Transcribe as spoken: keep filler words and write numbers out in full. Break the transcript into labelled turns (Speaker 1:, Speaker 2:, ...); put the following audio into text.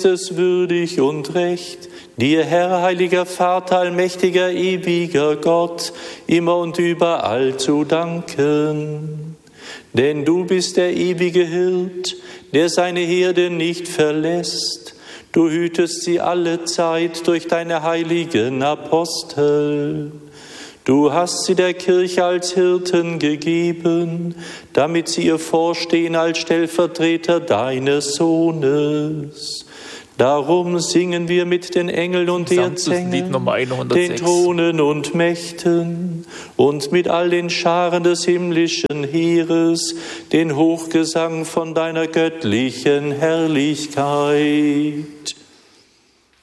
Speaker 1: ist es würdig und recht, dir, Herr, heiliger Vater, allmächtiger, ewiger Gott, immer und überall zu danken. Denn du bist der ewige Hirt, der seine Herde nicht verlässt. Du hütest sie alle Zeit durch deine heiligen Apostel. Du hast sie der Kirche als Hirten gegeben, damit sie ihr vorstehen als Stellvertreter deines Sohnes. Darum singen wir mit den Engeln und Erzengel, den Thronen und Mächten und mit all den Scharen des himmlischen Heeres den Hochgesang von deiner göttlichen Herrlichkeit.